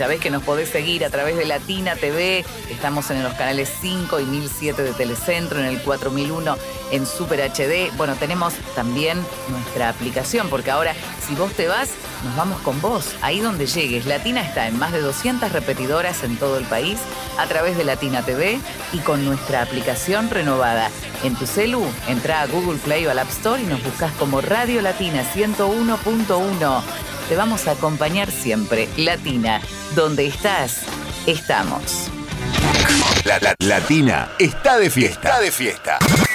sabés que nos podés seguir a través de Latina TV. Estamos en los canales 5 y 1007 de Telecentro, en el 4001 en Super HD. Bueno, tenemos también nuestra aplicación, porque ahora si vos te vas, nos vamos con vos, ahí donde llegues. Latina está en más de 200 repetidoras en todo el país, a través de Latina TV y con nuestra aplicación renovada. En tu celu, entra a Google Play o al App Store y nos buscas como Radio Latina 101.1. Te vamos a acompañar siempre. Latina, donde estás, estamos. Latina está de fiesta. Está de fiesta.